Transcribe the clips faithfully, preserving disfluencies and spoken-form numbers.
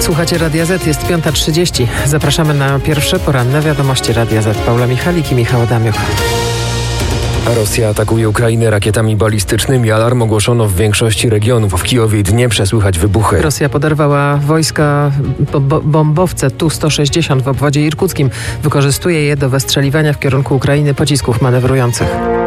Słuchacie Radia Z, jest piąta trzydzieści. Zapraszamy na pierwsze poranne wiadomości Radia Z. Paula Michalik i Michał Adamiuk. Rosja atakuje Ukrainę rakietami balistycznymi. Alarm ogłoszono w większości regionów. W Kijowie i Dnieprze słychać wybuchy. Rosja poderwała wojska bo- bombowce Tu sto sześćdziesiąt w obwodzie irkuckim. Wykorzystuje je do wystrzeliwania w kierunku Ukrainy pocisków manewrujących.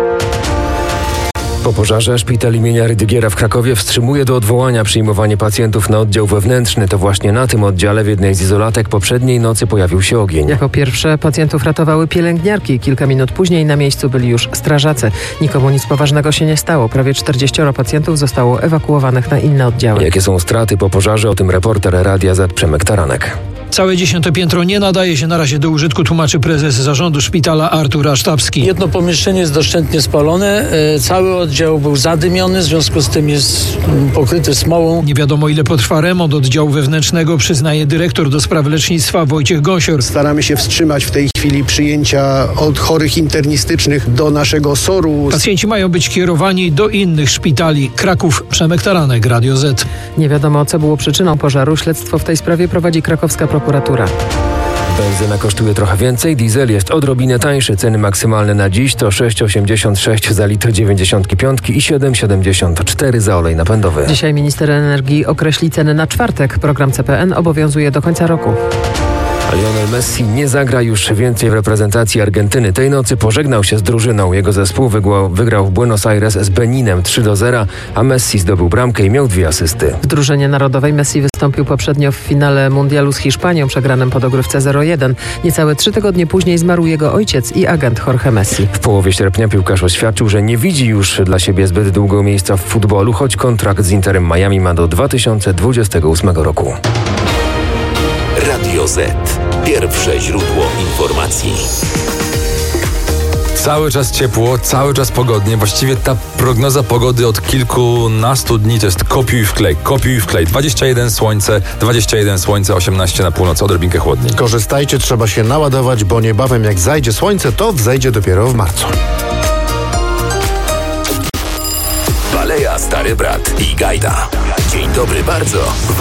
Po pożarze szpital imienia Rydygiera w Krakowie wstrzymuje do odwołania przyjmowanie pacjentów na oddział wewnętrzny. To właśnie na tym oddziale w jednej z izolatek poprzedniej nocy pojawił się ogień. Jako pierwsze pacjentów ratowały pielęgniarki. Kilka minut później na miejscu byli już strażacy. Nikomu nic poważnego się nie stało. Prawie czterdzieścioro pacjentów zostało ewakuowanych na inne oddziały. Jakie są straty po pożarze? O tym reporter Radia Z Przemek Taranek. Całe dziesiąte piętro nie nadaje się na razie do użytku, tłumaczy prezes zarządu szpitala Artur Asztabski. Jedno pomieszczenie jest doszczętnie spalone, e, cały oddział był zadymiony, w związku z tym jest m, pokryty smołą. Nie wiadomo, ile potrwa remont oddziału wewnętrznego, przyznaje dyrektor do spraw lecznictwa Wojciech Gąsior. Staramy się wstrzymać w tej chwili przyjęcia od chorych internistycznych do naszego soru. Pacjenci mają być kierowani do innych szpitali. Kraków, Przemek Taranek, Radio Z. Nie wiadomo, co było przyczyną pożaru. Śledztwo w tej sprawie prowadzi krakowska prokuratura. Benzyna kosztuje trochę więcej, diesel jest odrobinę tańszy. Ceny maksymalne na dziś to sześć osiemdziesiąt sześć za litr dziewięćdziesiąt pięć i siedem siedemdziesiąt cztery za olej napędowy. Dzisiaj minister energii określi ceny na czwartek. Program C P N obowiązuje do końca roku. Lionel Messi nie zagra już więcej w reprezentacji Argentyny. Tej nocy pożegnał się z drużyną. Jego zespół wygłał, wygrał w Buenos Aires z Beninem trzy do zera, a Messi zdobył bramkę i miał dwie asysty. W drużynie narodowej Messi wystąpił poprzednio w finale mundialu z Hiszpanią, przegranym po dogrywce zero jeden. Niecałe trzy tygodnie później zmarł jego ojciec i agent Jorge Messi. W połowie sierpnia piłkarz oświadczył, że nie widzi już dla siebie zbyt długo miejsca w futbolu, choć kontrakt z Interem Miami ma do dwa tysiące dwudziestego ósmego roku. Radio Z. Pierwsze źródło informacji. Cały czas ciepło, cały czas pogodnie. Właściwie ta prognoza pogody od kilkunastu dni to jest kopiuj wklej, kopiuj wklej. dwadzieścia jeden słońce, dwadzieścia jeden słońce, osiemnaście na północ, odrobinkę chłodniej. Korzystajcie, trzeba się naładować, bo niebawem jak zajdzie słońce, to wzejdzie dopiero w marcu. Baleja, Stary Brat i Gajda. Dzień dobry bardzo.